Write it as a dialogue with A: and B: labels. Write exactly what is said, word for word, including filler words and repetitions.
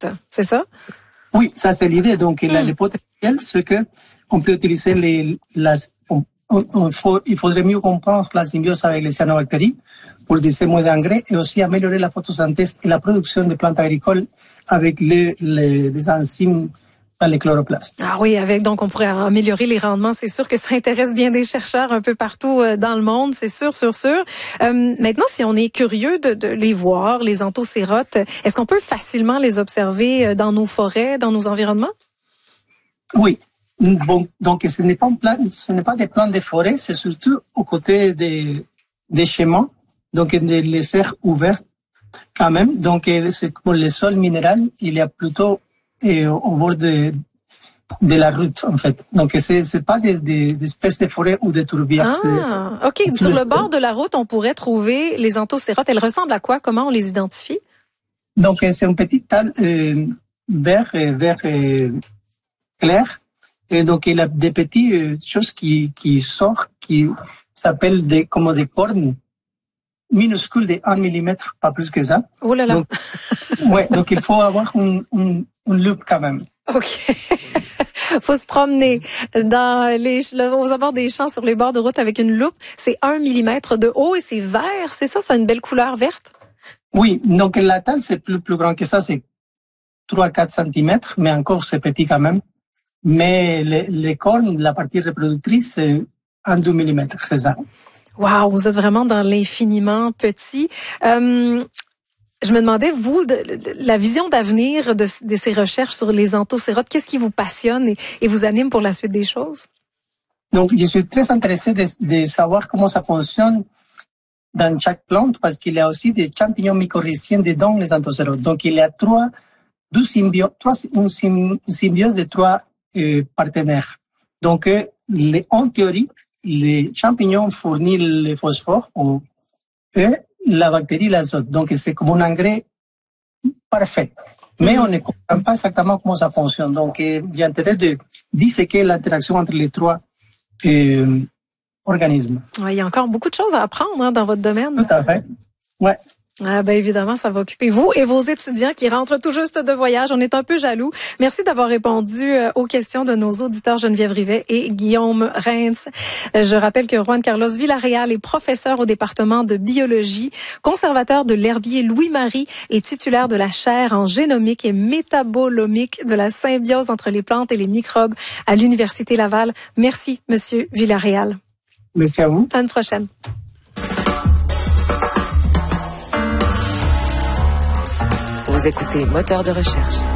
A: forte, c'est ça?
B: Oui, ça c'est l'idée. Donc,
A: Mm.
B: le potentiel, c'est que on peut utiliser les, las, on, on, faut, il faudrait mieux comprendre la symbiose avec les cyanobactéries pour utiliser moins d'engrais et aussi améliorer la photosynthèse et la production de plantes agricoles avec les, les, les enzymes dans les chloroplastes.
A: Ah oui, avec donc on pourrait améliorer les rendements. C'est sûr que ça intéresse bien des chercheurs un peu partout dans le monde, c'est sûr, sûr, sûr. Euh, maintenant, si on est curieux de, de les voir, les anthocérotes, est-ce qu'on peut facilement les observer dans nos forêts, dans nos environnements?
B: Oui. Bon, donc ce n'est pas un plan, ce n'est pas des plans de forêt, c'est surtout aux côtés des, des chemins, donc des les serres ouvertes quand même. Donc c'est pour le sol minéral, il y a plutôt et au bord de, de la route, en fait. Donc, c'est, c'est pas des, des, des espèces de forêts ou de tourbières.
A: Ah, OK. Sur le bord de la route, on pourrait trouver les anthocérotes. Elles ressemblent à quoi? Comment on les identifie?
B: Donc, c'est un petit tas euh, vert, vert euh, clair. Et donc, il y a des petites euh, choses qui, qui sortent, qui s'appellent des, comme des cornes minuscules de un millimètre, pas plus que ça.
A: Oh là là.
B: Donc, ouais, donc il faut avoir une, une, une loupe quand même.
A: OK. Faut se promener dans les, aux abords des champs sur les bords de route avec une loupe. C'est un millimètre de haut et c'est vert. C'est ça, ça a une belle couleur verte?
B: Oui, donc la taille, c'est plus, plus grand que ça, c'est trois à quatre centimètres, mais encore c'est petit quand même. Mais les, les cornes, la partie reproductrice, c'est un deux millimètres, c'est ça.
A: Wow, vous êtes vraiment dans l'infiniment petit. Euh, je me demandais, vous, de, de, la vision d'avenir de, de ces recherches sur les anthocérotes, qu'est-ce qui vous passionne et, et vous anime pour la suite des choses?
B: Donc, je suis très intéressé de, de savoir comment ça fonctionne dans chaque plante, parce qu'il y a aussi des champignons mycorhiziens dedans les anthocérotes. Donc, il y a trois, deux symbioses, trois, une symbiose de trois euh, partenaires. Donc, euh, les, en théorie, les champignons fournissent le phosphore et la bactérie l'azote. Donc, c'est comme un engrais parfait. Mais on ne comprend pas exactement comment ça fonctionne. Donc, il y a intérêt de disséquer l'interaction entre les trois euh, organismes.
A: Ouais, il y a encore beaucoup de choses à apprendre hein, dans votre domaine.
B: Tout à fait. Ouais.
A: Ah ben évidemment, ça va occuper vous et vos étudiants qui rentrent tout juste de voyage. On est un peu jaloux. Merci d'avoir répondu aux questions de nos auditeurs Geneviève Rivet et Guillaume Reintz. Je rappelle que Juan Carlos Villarreal est professeur au département de biologie, conservateur de l'herbier Louis-Marie et titulaire de la chaire en génomique et métabolomique de la symbiose entre les plantes et les microbes à l'Université Laval. Merci, Monsieur Villarreal.
B: Merci à vous.
A: À une prochaine.
C: Vous écoutez Moteur de recherche.